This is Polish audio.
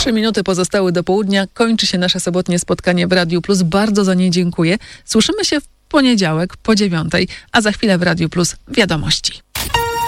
3 minuty pozostały do południa. Kończy się nasze sobotnie spotkanie w Radiu Plus. Bardzo za nie dziękuję. Słyszymy się w poniedziałek po 9:00, a za chwilę w Radiu Plus wiadomości.